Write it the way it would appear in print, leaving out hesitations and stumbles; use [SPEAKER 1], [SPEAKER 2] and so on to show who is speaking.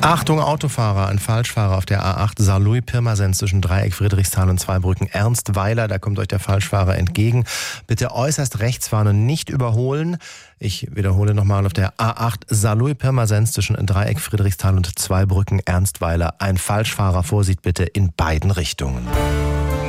[SPEAKER 1] Achtung Autofahrer, ein Falschfahrer auf der A8 Saarlouis-Pirmasens zwischen Dreieck Friedrichsthal und Zweibrücken Ernstweiler. Da kommt euch der Falschfahrer entgegen. Bitte äußerst rechts fahren und nicht überholen. Ich wiederhole nochmal, auf der A8 Saarlouis-Pirmasens zwischen Dreieck Friedrichsthal und Zweibrücken Ernstweiler. Ein Falschfahrer, Vorsicht bitte in beiden Richtungen.